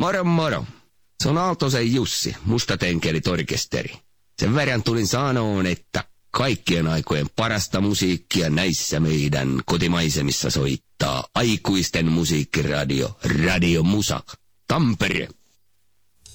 Moro moro. Se on Aaltosen Jussi, Mustatenkelit orkesteri. Sen verran tulin sanoon, että kaikkien aikojen parasta musiikkia näissä meidän kotimaisemissa soittaa aikuisten musiikkiradio Radio Musa. Tampere.